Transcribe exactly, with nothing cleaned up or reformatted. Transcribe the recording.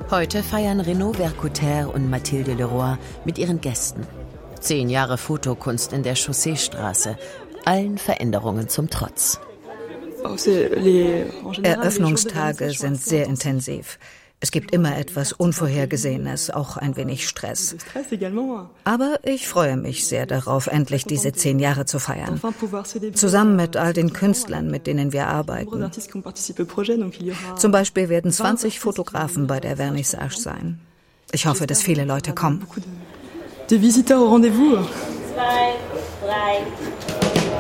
Heute feiern Renaud Vercoutère und Mathilde Leroy mit ihren Gästen. Zehn Jahre Fotokunst in der Chausseestraße, allen Veränderungen zum Trotz. Eröffnungstage sind sehr intensiv. Es gibt immer etwas Unvorhergesehenes, auch ein wenig Stress. Aber ich freue mich sehr darauf, endlich diese zehn Jahre zu feiern. Zusammen mit all den Künstlern, mit denen wir arbeiten. Zum Beispiel werden zwanzig Fotografen bei der Vernissage sein. Ich hoffe, dass viele Leute kommen. De visiteurs au rendez-vous. Zwei, drei.